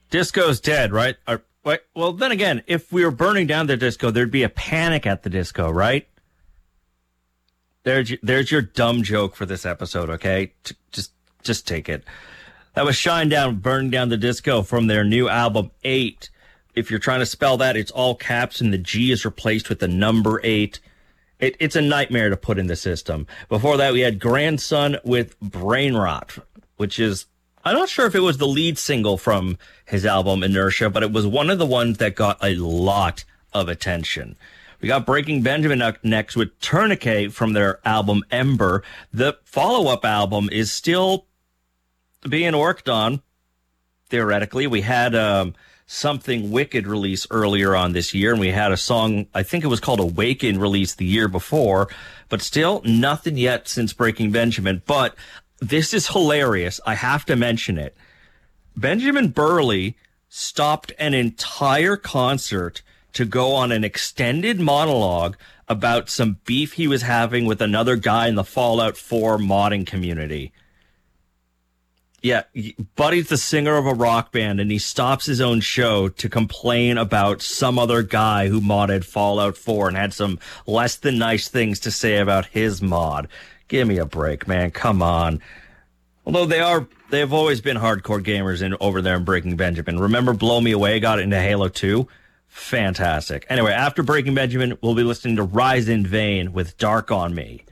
Disco's dead, right? Well, then again, if we were burning down the disco, there'd be a panic at the disco, right? There's your dumb joke for this episode, okay? Just take it. That was Shinedown, Burning Down the Disco from their new album, 8. If you're trying to spell that, it's all caps and the G is replaced with the number 8. It's a nightmare to put in the system. Before that, we had Grandson with Brain Rot, which is, I'm not sure if it was the lead single from his album Inertia, but it was one of the ones that got a lot of attention. We got Breaking Benjamin next with Tourniquet from their album Ember. The follow-up album is still being worked on, theoretically. We had Something Wicked release earlier on this year, and we had a song, I think it was called Awaken, released the year before, but still nothing yet since Breaking Benjamin. But this is hilarious. I have to mention it. Benjamin Burley stopped an entire concert to go on an extended monologue about some beef he was having with another guy in the Fallout 4 modding community. Yeah, Buddy's the singer of a rock band, and he stops his own show to complain about some other guy who modded Fallout 4 and had some less than nice things to say about his mod. Give me a break, man. Come on. Although they've always been hardcore gamers over there in Breaking Benjamin. Remember Blow Me Away got into Halo 2? Fantastic. Anyway, after Breaking Benjamin, we'll be listening to Rise in Vain with Dark on Me.